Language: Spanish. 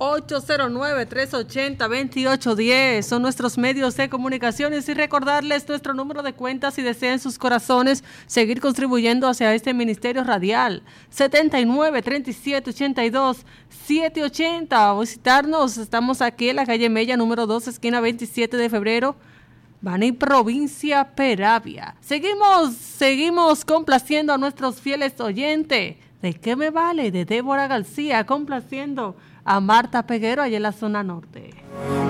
809-380-2810 son nuestros medios de comunicaciones y recordarles nuestro número de cuentas si desean sus corazones seguir contribuyendo hacia este ministerio radial. 79-37-82-780. Visitarnos, estamos aquí en la calle Mella, número 2, esquina 27 de febrero, Baní, provincia Peravia. Seguimos complaciendo a nuestros fieles oyentes. ¿De qué me vale? De Débora García, complaciendo a Marta Peguero allá en la zona norte.